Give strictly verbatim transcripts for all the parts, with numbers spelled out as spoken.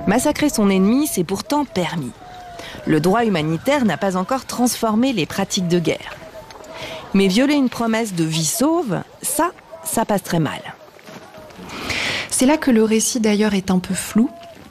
Massacrer son ennemi, c'est pourtant permis. Le droit humanitaire n'a pas encore transformé les pratiques de guerre. Mais violer une promesse de vie sauve, ça, ça passe très mal. C'est là que le récit d'ailleurs est un peu flou.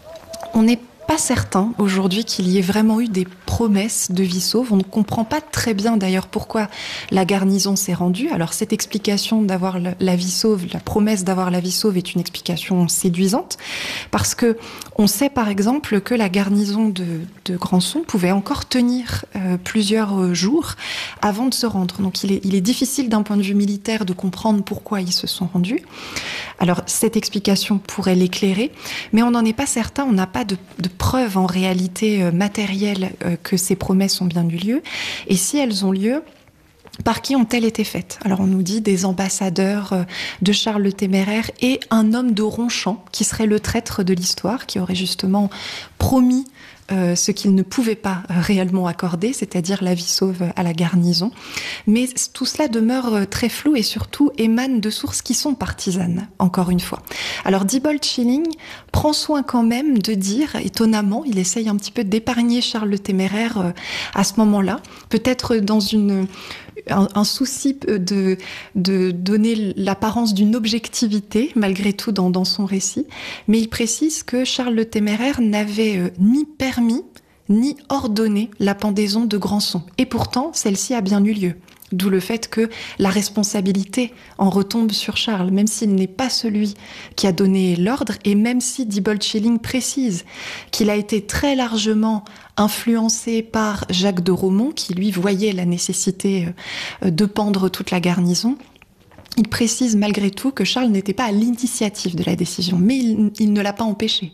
On n'est pas certain aujourd'hui qu'il y ait vraiment eu des promesses de vie sauve. On ne comprend pas très bien d'ailleurs pourquoi la garnison s'est rendue. Alors cette explication d'avoir la vie sauve, la promesse d'avoir la vie sauve est une explication séduisante parce que on sait par exemple que la garnison de, de Grandson pouvait encore tenir euh, plusieurs jours avant de se rendre. Donc il est, il est difficile d'un point de vue militaire de comprendre pourquoi ils se sont rendus. Alors cette explication pourrait l'éclairer, mais on n'en est pas certain. On n'a pas de, de preuves en réalité euh, matérielles euh, que ces promesses ont bien eu lieu. Et si elles ont lieu, par qui ont-elles été faites ? Alors on nous dit des ambassadeurs euh, de Charles le Téméraire et un homme de Ronchamp, qui serait le traître de l'histoire, qui aurait justement promis Euh, ce qu'il ne pouvait pas euh, réellement accorder, c'est-à-dire la vie sauve à la garnison. Mais tout cela demeure euh, très flou et surtout émane de sources qui sont partisanes, encore une fois. Alors Diebold Schilling prend soin quand même de dire, étonnamment, il essaye un petit peu d'épargner Charles le Téméraire euh, à ce moment-là, peut-être dans une... Un, un souci de, de donner l'apparence d'une objectivité, malgré tout, dans, dans son récit. Mais il précise que Charles le Téméraire n'avait euh, ni permis, ni ordonné la pendaison de Grandson. Et pourtant, celle-ci a bien eu lieu. D'où le fait que la responsabilité en retombe sur Charles, même s'il n'est pas celui qui a donné l'ordre, et même si Diebold Schilling précise qu'il a été très largement influencé par Jacques de Romont, qui lui voyait la nécessité de pendre toute la garnison. Il précise malgré tout que Charles n'était pas à l'initiative de la décision, mais il, il ne l'a pas empêché.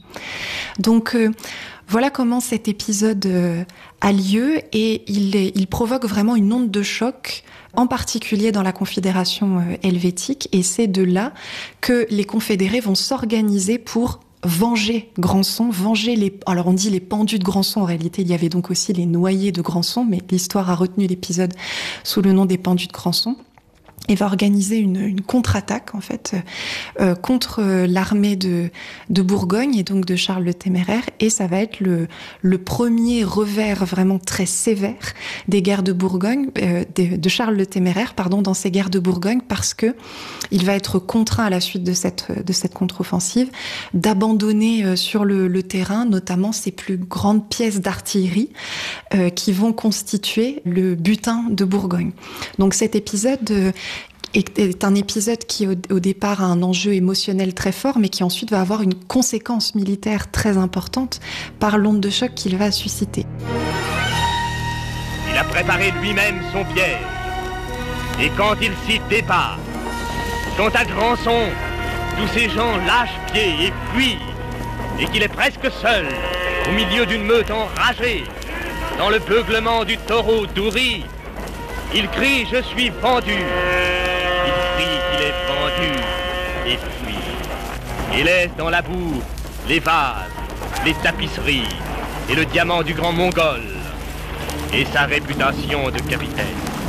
Donc euh, voilà comment cet épisode euh, a lieu et il, est, il provoque vraiment une onde de choc, en particulier dans la Confédération euh, helvétique, et c'est de là que les confédérés vont s'organiser pour venger Grandson, venger les... Alors on dit les pendus de Grandson, en réalité il y avait donc aussi les noyés de Grandson, mais l'histoire a retenu l'épisode sous le nom des pendus de Grandson. Et va organiser une, une contre-attaque en fait euh, contre l'armée de, de Bourgogne et donc de Charles le Téméraire, et ça va être le, le premier revers vraiment très sévère des guerres de Bourgogne, euh, de, de Charles le Téméraire pardon dans ces guerres de Bourgogne, parce que il va être contraint à la suite de cette de cette contre-offensive d'abandonner euh, sur le, le terrain notamment ses plus grandes pièces d'artillerie euh, qui vont constituer le butin de Bourgogne. Donc cet épisode euh, est un épisode qui au, au départ a un enjeu émotionnel très fort, mais qui ensuite va avoir une conséquence militaire très importante par l'onde de choc qu'il va susciter. Il a préparé lui-même son piège, et quand il s'y dépasse, quand à Grandson, tous ces gens lâchent pied et fuient, et qu'il est presque seul, au milieu d'une meute enragée, dans le beuglement du taureau d'Oury, il crie « Je suis vendu !» Il crie qu'il est vendu et fuit. Et laisse dans la boue les vases, les tapisseries et le diamant du grand Mongol et sa réputation de capitaine.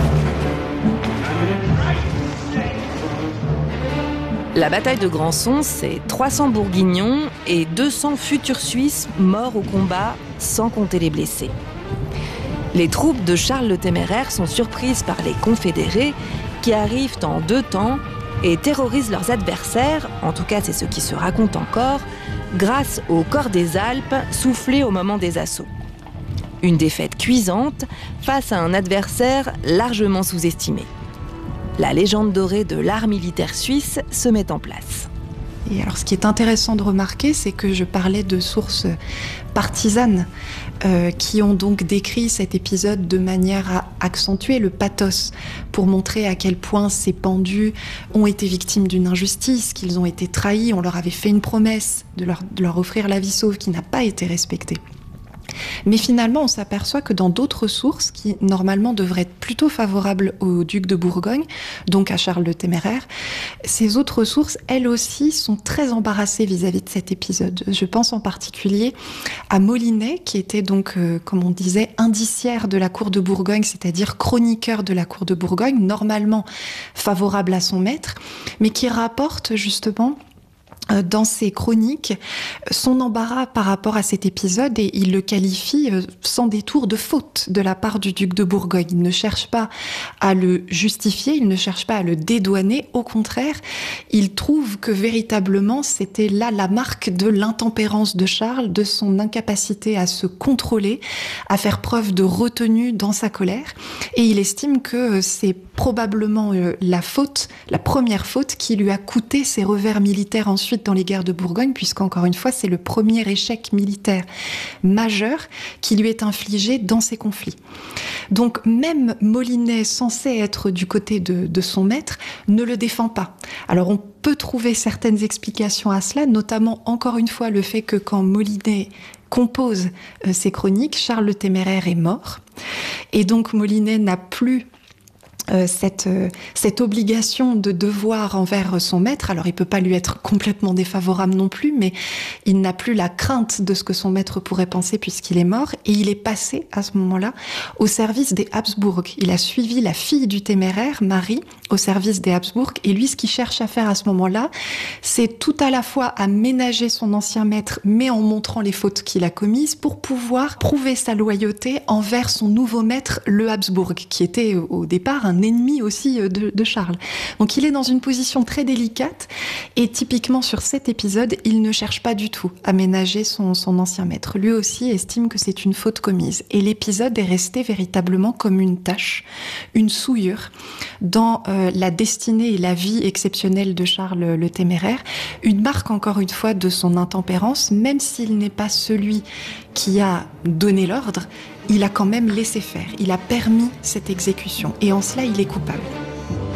La bataille de Grandson, c'est trois cents Bourguignons et deux cents futurs Suisses morts au combat, sans compter les blessés. Les troupes de Charles le Téméraire sont surprises par les confédérés qui arrivent en deux temps et terrorisent leurs adversaires, en tout cas c'est ce qui se raconte encore, grâce au corps des Alpes soufflé au moment des assauts. Une défaite cuisante face à un adversaire largement sous-estimé. La légende dorée de l'art militaire suisse se met en place. Et alors, ce qui est intéressant de remarquer, c'est que je parlais de sources partisanes euh, qui ont donc décrit cet épisode de manière à accentuer le pathos pour montrer à quel point ces pendus ont été victimes d'une injustice, qu'ils ont été trahis, on leur avait fait une promesse de leur, de leur offrir la vie sauve qui n'a pas été respectée. Mais finalement, on s'aperçoit que dans d'autres sources, qui normalement devraient être plutôt favorables au duc de Bourgogne, donc à Charles le Téméraire, ces autres sources, elles aussi, sont très embarrassées vis-à-vis de cet épisode. Je pense en particulier à Molinet, qui était donc, euh, comme on disait, indiciaire de la cour de Bourgogne, c'est-à-dire chroniqueur de la cour de Bourgogne, normalement favorable à son maître, mais qui rapporte justement dans ses chroniques son embarras par rapport à cet épisode et il le qualifie sans détour de faute de la part du duc de Bourgogne. Il ne cherche pas à le justifier, il ne cherche pas à le dédouaner, au contraire, il trouve que véritablement c'était là la marque de l'intempérance de Charles, de son incapacité à se contrôler, à faire preuve de retenue dans sa colère, et il estime que c'est probablement la faute, la première faute qui lui a coûté ses revers militaires ensuite dans les guerres de Bourgogne, puisqu'encore une fois, c'est le premier échec militaire majeur qui lui est infligé dans ces conflits. Donc, même Molinet, censé être du côté de, de son maître, ne le défend pas. Alors, on peut trouver certaines explications à cela, notamment, encore une fois, le fait que quand Molinet compose euh, ses chroniques, Charles le Téméraire est mort. Et donc, Molinet n'a plus Euh, cette, euh, cette obligation de devoir envers son maître. Alors il peut pas lui être complètement défavorable non plus, mais il n'a plus la crainte de ce que son maître pourrait penser puisqu'il est mort, et il est passé à ce moment-là au service des Habsbourg. Il a suivi la fille du Téméraire, Marie, au service des Habsbourg, et lui ce qu'il cherche à faire à ce moment-là, c'est tout à la fois à ménager son ancien maître, mais en montrant les fautes qu'il a commises pour pouvoir prouver sa loyauté envers son nouveau maître, le Habsbourg, qui était au départ un un ennemi aussi de, de Charles. Donc il est dans une position très délicate, et typiquement sur cet épisode, il ne cherche pas du tout à ménager son, son ancien maître. Lui aussi estime que c'est une faute commise. Et l'épisode est resté véritablement comme une tache, une souillure dans euh, la destinée et la vie exceptionnelle de Charles le Téméraire. Une marque, encore une fois, de son intempérance, même s'il n'est pas celui qui a donné l'ordre, il a quand même laissé faire, il a permis cette exécution, et en cela il est coupable.